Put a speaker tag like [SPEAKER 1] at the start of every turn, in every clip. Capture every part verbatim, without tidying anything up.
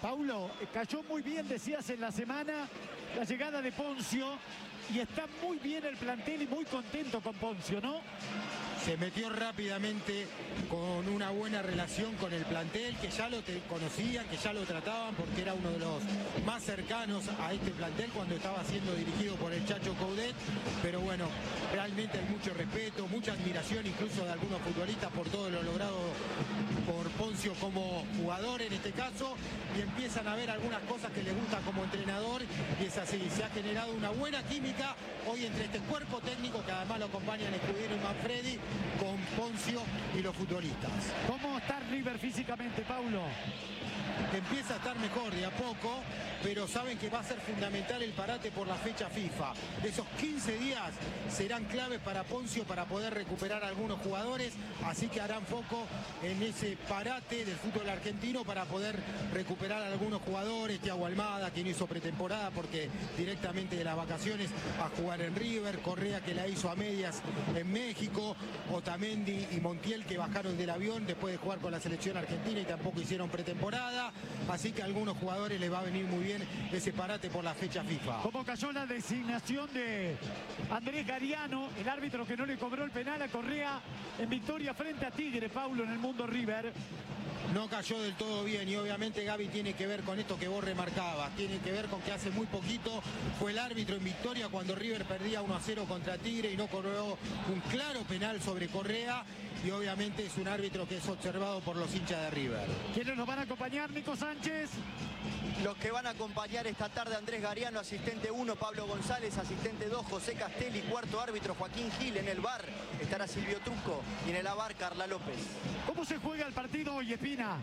[SPEAKER 1] Paulo, cayó muy bien, decías en la semana, la llegada de Ponzio, y está muy bien el plantel y muy contento con Ponzio, ¿no?
[SPEAKER 2] Se metió rápidamente con una buena relación con el plantel, que ya lo conocían, que ya lo trataban, porque era uno de los más cercanos a este plantel cuando estaba siendo dirigido por el Chacho Coudet. Pero bueno, realmente hay mucho respeto, mucha admiración incluso de algunos futbolistas por todo lo logrado por Ponzio como jugador en este caso, y empiezan a ver algunas cosas que le gustan como entrenador, y es así, se ha generado una buena química hoy entre este cuerpo técnico, que además lo acompañan Escudero y Manfredi, con Ponzio y los futbolistas.
[SPEAKER 1] ¿Cómo está River físicamente, Paulo?
[SPEAKER 2] Empieza a estar mejor de a poco, pero saben que va a ser fundamental el parate por la fecha FIFA. Esos quince días serán claves para Ponzio para poder recuperar a algunos jugadores, así que harán foco en ese parate del fútbol argentino para poder recuperar a algunos jugadores. Thiago Almada, que no hizo pretemporada porque directamente de las vacaciones a jugar en River, Correa, que la hizo a medias en México, Otamendi y Montiel, que bajaron del avión después de jugar con la selección argentina y tampoco hicieron pretemporada. Así que a algunos jugadores les va a venir muy bien ese parate por la fecha FIFA.
[SPEAKER 1] Como cayó la designación de Andrés Gariano, el árbitro que no le cobró el penal a Correa en victoria frente a Tigre, Paulo, en el mundo River.
[SPEAKER 2] No cayó del todo bien, y obviamente, Gaby, tiene que ver con esto que vos remarcabas, tiene que ver con que hace muy poquito fue el árbitro en victoria cuando River perdía uno a cero contra Tigre y no cobró un claro penal sobre Correa, y obviamente es un árbitro que es observado por los hinchas de River.
[SPEAKER 1] ¿Quiénes nos van a acompañar, Nico Sánchez?
[SPEAKER 3] Los que van a acompañar esta tarde: Andrés Gariano, asistente uno, Pablo González, asistente dos, José Castelli, cuarto árbitro Joaquín Gil. En el V A R estará Silvio Trucco y en el A V A R Carla López.
[SPEAKER 1] ¿Cómo se juega el partido hoy, Espina?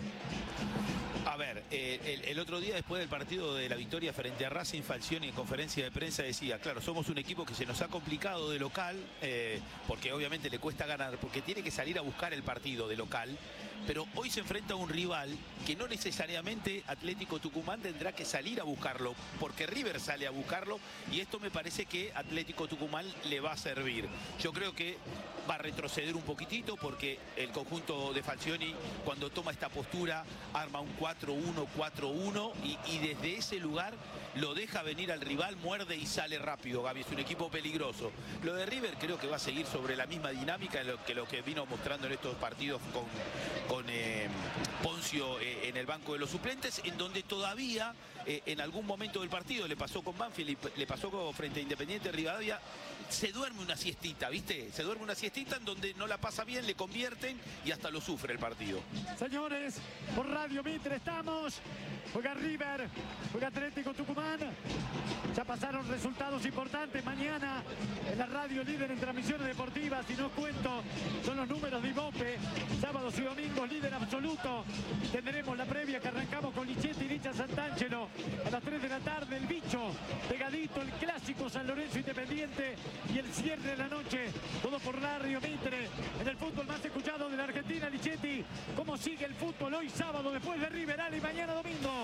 [SPEAKER 4] A ver, eh, el, el otro día, después del partido de la victoria frente a Racing, Falcioni en conferencia de prensa decía: claro, somos un equipo que se nos ha complicado de local, eh, porque obviamente le cuesta ganar, porque tiene que salir a buscar el partido de local, pero hoy se enfrenta a un rival que no necesariamente Atlético Tucumán tendrá que salir a buscarlo, porque River sale a buscarlo, y esto me parece que Atlético Tucumán le va a servir. Yo creo que va a retroceder un poquitito, porque el conjunto de Falcioni, cuando toma esta postura, arma un cuatro uno cuatro uno y, y desde ese lugar lo deja venir al rival, muerde y sale rápido. Gaby, es un equipo peligroso. Lo de River creo que va a seguir sobre la misma dinámica que lo que vino mostrando en estos partidos con, con eh, Ponzio eh, en el banco de los suplentes, en donde todavía eh, en algún momento del partido, le pasó con Banfield, le pasó frente a Independiente Rivadavia, se duerme una siestita, ¿viste? Se duerme una siestita en donde no la pasa bien, le convierten y hasta lo sufre el partido.
[SPEAKER 1] Señores, por Radio Mitre estamos. Juega River, juega Atlético Tucumán. Ya pasaron resultados importantes. Mañana en la radio líder en transmisiones deportivas, y no cuento, son los números de Ibope. Sábados y domingos líder absoluto. Tendremos la previa que arrancamos con Lichetti y Licha Santangelo a las tres de la tarde. El bicho pegadito, el clásico San Lorenzo Independiente, y el cierre de la noche, todo por Radio Mitre, en el fútbol más escuchado de la Argentina. Lichetti, ¿cómo sigue el fútbol hoy sábado después de River y mañana domingo?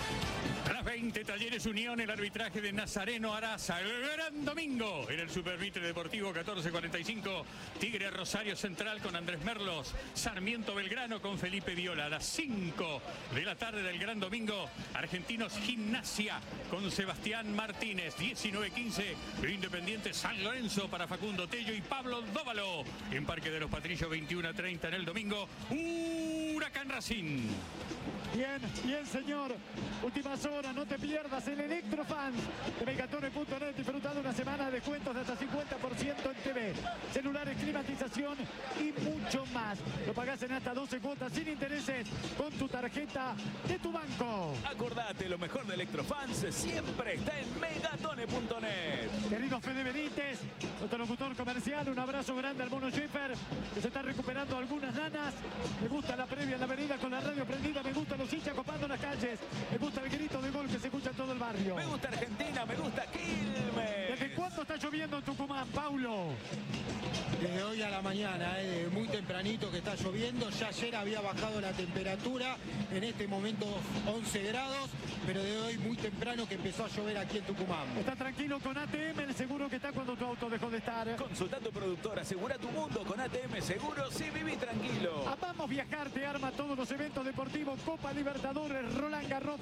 [SPEAKER 5] A las veinte, Talleres Unión, el arbitraje de Nazareno Araza. El gran domingo en el Super Mitre Deportivo, catorce cuarenta y cinco. Tigre Rosario Central con Andrés Merlos. Sarmiento Belgrano con Felipe Viola. A las cinco de la tarde del gran domingo, Argentinos Gimnasia con Sebastián Martínez. diecinueve quince, Independiente San Lorenzo para Facundo Tello y Pablo Dóvalo. En Parque de los Patrillos, veintiuno a treinta en el domingo, Huracán Racing.
[SPEAKER 1] Bien, bien, señor. Últimas horas, no te pierdas el Electrofans de Megatone punto net. Disfrutando una semana de descuentos de hasta cincuenta por ciento en T V, celulares, climatización y mucho más. Lo pagás en hasta doce cuotas sin intereses con tu tarjeta de tu banco.
[SPEAKER 6] Acordate, lo mejor de Electrofans siempre está en Megatone punto net.
[SPEAKER 1] Querido Fede Benítez, nuestro locutor comercial, un abrazo grande al Mono Schiffer, que se está recuperando algunas nanas. Me gusta la previa en la avenida con la radio prendida. Me gustan los hinchas copando las calles. Me gusta el grito de gol que se escucha en todo el barrio.
[SPEAKER 6] Me gusta Argentina, me gusta Quilmes.
[SPEAKER 1] ¿Desde cuándo está lloviendo en Tucumán, Paulo?
[SPEAKER 2] Desde hoy a la mañana, eh, muy tempranito que está lloviendo. Ya ayer había bajado la temperatura, en este momento once grados, pero de hoy muy temprano que empezó a llover aquí en Tucumán.
[SPEAKER 1] Está tranquilo con A T M, el seguro que está cuando tu auto dejó de estar.
[SPEAKER 6] Consulta tu productor, asegura tu mundo con A T M Seguros y viví tranquilo.
[SPEAKER 1] Amamos viajar, te arma todos los eventos deportivos, Copa Libertadores, Roland Garros.